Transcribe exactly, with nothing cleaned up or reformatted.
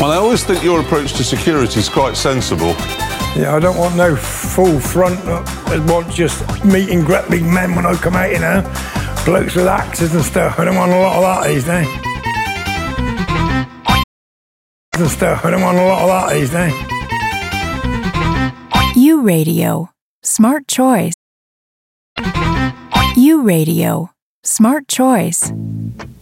Well, I always think your approach to security is quite sensible. Yeah, I don't want no full front. I want just meet and greet big men when I come out, you know. Blokes with axes and stuff. I don't want a lot of that these days. And stuff. I don't want a lot of that these days. U Radio. Smart choice. U Radio. Smart choice.